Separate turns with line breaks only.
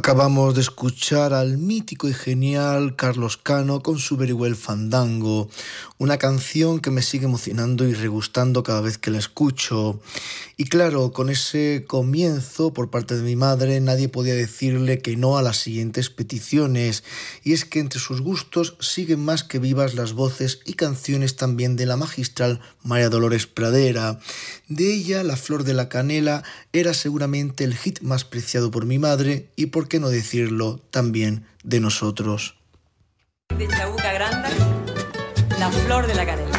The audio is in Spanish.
Acabamos de escuchar al mítico y genial Carlos Cano con su Very Well Fandango, una canción que me sigue emocionando y regustando cada vez que la escucho. Y claro, con ese comienzo por parte de mi madre, nadie podía decirle que no a las siguientes peticiones, y es que entre sus gustos siguen más que vivas las voces y canciones también de la magistral María Dolores Pradera. De ella, La Flor de la Canela era seguramente el hit más preciado por mi madre y, por qué no decirlo, también de nosotros.
De Chabuca Granda, La Flor de la Canela.